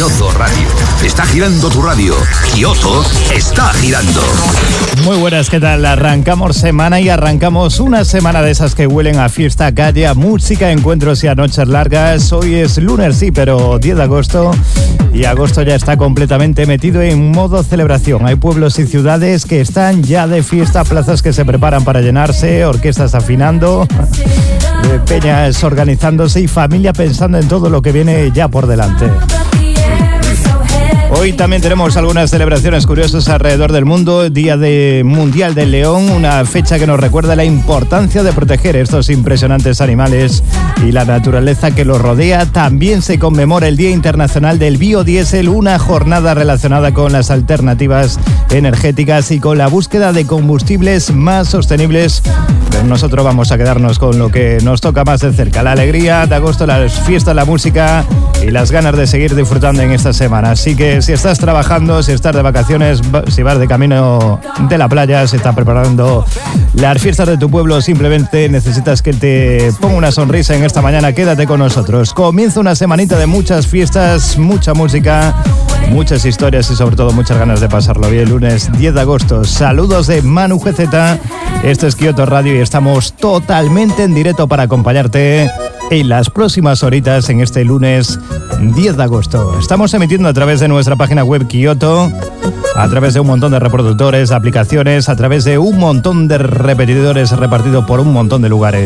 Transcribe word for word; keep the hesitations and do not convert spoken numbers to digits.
Kioto Radio. Está girando tu radio. Kioto está girando. Muy buenas, ¿qué tal? Arrancamos semana y arrancamos una semana de esas que huelen a fiesta, calle, a música, encuentros y a noches largas. Hoy es lunes, sí, pero diez de agosto y agosto ya está completamente metido en modo celebración. Hay pueblos y ciudades que están ya de fiesta, plazas que se preparan para llenarse, orquestas afinando, peñas organizándose y familia pensando en todo lo que viene ya por delante. Hoy también tenemos algunas celebraciones curiosas alrededor del mundo. Día de Mundial del León, una fecha que nos recuerda la importancia de proteger estos impresionantes animales y la naturaleza que los rodea. También se conmemora el Día Internacional del Biodiesel, una jornada relacionada con las alternativas energéticas y con la búsqueda de combustibles más sostenibles. Pero nosotros vamos a quedarnos con lo que nos toca más de cerca, la alegría de agosto, las fiestas, la música y las ganas de seguir disfrutando en esta semana. Así que si estás trabajando, si estás de vacaciones, si vas de camino de la playa, si estás preparando las fiestas de tu pueblo, simplemente necesitas que te ponga una sonrisa en esta mañana, quédate con nosotros. Comienza una semanita de muchas fiestas, mucha música, muchas historias y sobre todo muchas ganas de pasarlo bien. Lunes diez de agosto. Saludos de Manu G Z. Esto es Kioto Radio y estamos totalmente en directo para acompañarte en las próximas horitas en este lunes diez de agosto. Estamos emitiendo a través de nuestra página web Kioto, a través de un montón de reproductores, aplicaciones, a través de un montón de repetidores repartidos por un montón de lugares.